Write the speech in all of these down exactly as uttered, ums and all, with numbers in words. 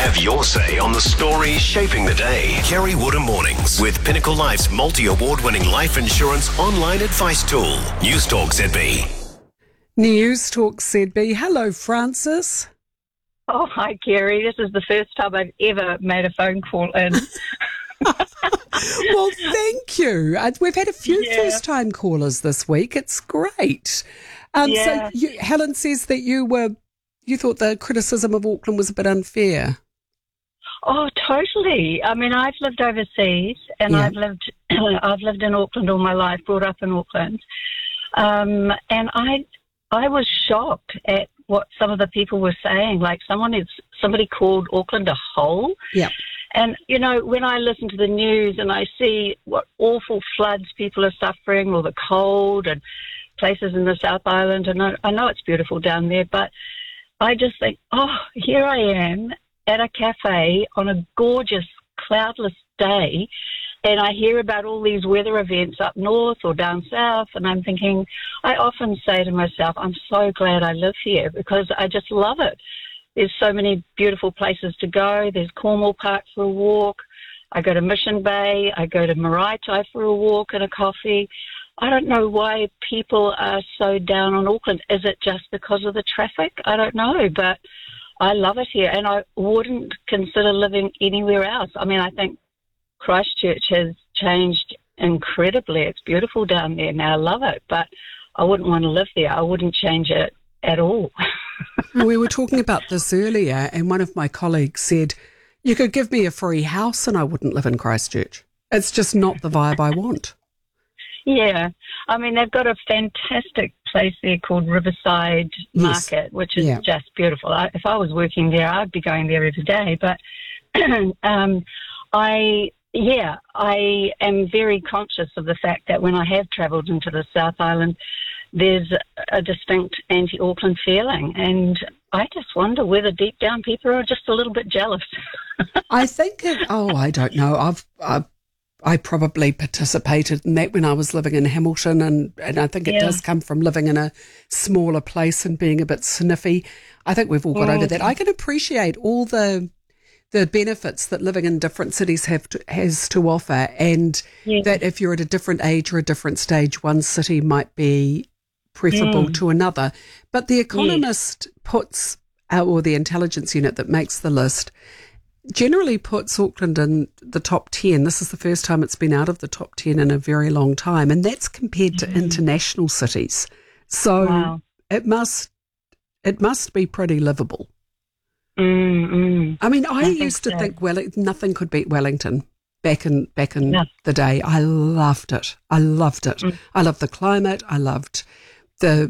Have your say on the stories shaping the day. Kerry Woodham Mornings with Pinnacle Life's multi-award-winning life insurance online advice tool. News Talk Z B. News Talk Z B. Hello, Francis. Oh, hi, Kerry. This is the first time I've ever made a phone call in. Well, thank you. Uh, we've had a few Yeah. first-time callers this week. It's great. Um, Yeah. So you, Helen says that you were, you thought the criticism of Auckland was a bit unfair. Oh, totally. I mean, I've lived overseas, and Yeah. I've lived, I've lived in Auckland all my life. Brought up in Auckland, um, and I, I was shocked at what some of the people were saying. Like someone is, somebody called Auckland a hole. Yeah. And, you know, when I listen to the news and I see what awful floods people are suffering, or the cold and places in the South Island, and I, I know it's beautiful down there, but I just think, oh, here I am at a cafe on a gorgeous, cloudless day, and I hear about all these weather events up north or down south, and I'm thinking, I often say to myself, I'm so glad I live here because I just love it. There's so many beautiful places to go. There's Cornwall Park for a walk. I go to Mission Bay. I go to Maraetai for a walk and a coffee. I don't know why people are so down on Auckland. Is it just because of the traffic? I don't know, but I love it here, and I wouldn't consider living anywhere else. I mean, I think Christchurch has changed incredibly. It's beautiful down there now. I love it, but I wouldn't want to live there. I wouldn't change it at all. We were talking about this earlier, and one of my colleagues said, you could give me a free house and I wouldn't live in Christchurch. It's just not the vibe I want. Yeah. I mean, they've got a fantastic place there called Riverside Yes. Market, which is Yeah. just beautiful. I, if I was working there, I'd be going there every day. But um, I, yeah, I am very conscious of the fact that when I have travelled into the South Island, there's a distinct anti-Auckland feeling. And I just wonder whether deep down people are just a little bit jealous. I think, it, oh, I don't know. I've, I've I probably participated in that when I was living in Hamilton, and, and I think it Yeah. does come from living in a smaller place and being a bit sniffy. I think we've all got over that. I can appreciate all the the benefits that living in different cities have to, has to offer, and Yeah. that if you're at a different age or a different stage, one city might be preferable Mm. to another. But The Economist puts, uh, or the intelligence unit that makes the list, generally puts Auckland in the top ten. This is the first time it's been out of the top ten in a very long time, and that's compared to international cities. So Wow. it must it must be pretty livable. Mm, mm. I mean, I, I think used to so. think Welling- nothing could beat Wellington back in back in Yeah. the day. I loved it. I loved it. Mm. I loved the climate. I loved the.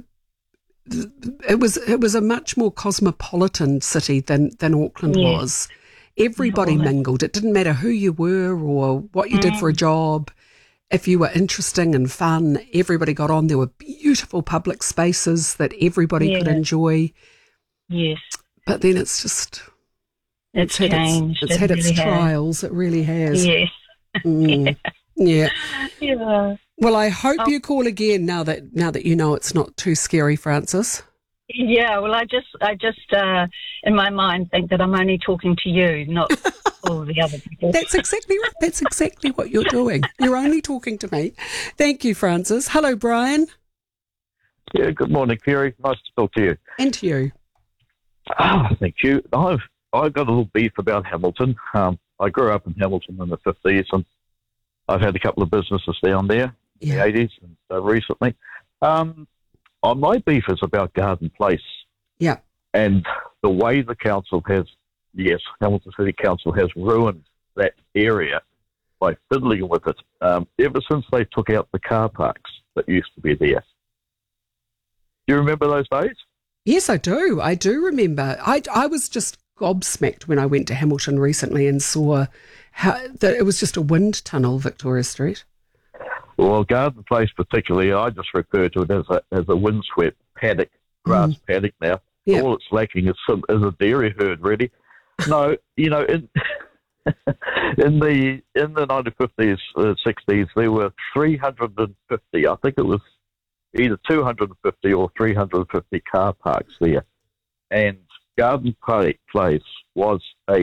It was it was a much more cosmopolitan city than than Auckland Yeah. was. Everybody Oh, that- mingled. It didn't matter who you were or what you did for a Mm. job. If you were interesting and fun, everybody got on. There were beautiful public spaces that everybody could Yeah. enjoy. Yes. But then it's just It's had changed. its, it's It had its really has. trials. It really has. Yes. Mm. Yeah. Yeah. Well, I hope Oh. you call again now that now that you know it's not too scary, Francis. Yeah. Well, I just, I just, uh, in my mind, think that I'm only talking to you, not all the other people. That's exactly right. That's exactly what you're doing. You're only talking to me. Thank you, Francis. Hello, Brian. Yeah, good morning, Kerry. Nice to talk to you. And to you. Ah, thank you. I've I've got a little beef about Hamilton. Um, I grew up in Hamilton in the fifties, and I've had a couple of businesses down there in Yeah. the eighties and uh, recently. Um, uh, my beef is about Garden Place Yeah. and the way the council has, yes, Hamilton City Council has ruined that area by fiddling with it um, ever since they took out the car parks that used to be there. Do you remember those days? Yes, I do. I do remember. I, I was just gobsmacked when I went to Hamilton recently and saw how that it was just a wind tunnel, Victoria Street. Well, Garden Place particularly, I just refer to it as a as a windswept paddock, grass Mm. paddock now. Yeah. All it's lacking is some is a dairy herd, really. No, you know, in in the in the nineteen fifties, uh, sixties, there were three hundred fifty. I think it was either two hundred fifty or three hundred fifty car parks there, and Garden Place was a